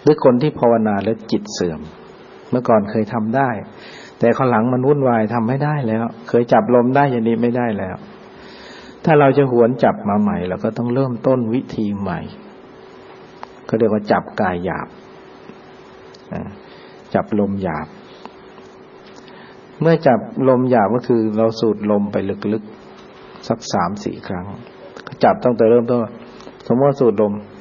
รือคนที่ภาวนาแล้วจิตเสื่อมเมื่อก่อนเคยทำได้แต่ข้างหลังมันวุ่นวายทำไม่ได้แล้วเคยจับลมได้อย่างนี้ไม่ได้แล้วถ้าเราจะหวนจับมาใหม่เราก็ต้องเริ่มต้นวิธีใหม่ก็เรียกว่าจับกายหยาบจับลมหยาบเมื่อจับลมหยาบก็คือเราสูดลมไปลึกๆสัก 3-4 ครั้งจับตั้งแต่เริ่มต้นสมมติว่าสูดลม